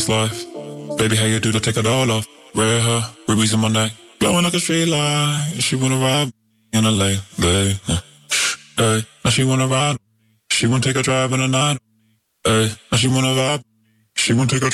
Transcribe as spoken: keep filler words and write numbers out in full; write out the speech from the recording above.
life. Baby, how you do to take it all off? Red hair, rubies in my neck, glowing like a street light. She wanna ride in L A, babe. Hey, now she wanna ride. She wanna take a drive in the night. Hey, now she wanna vibe. She wanna take a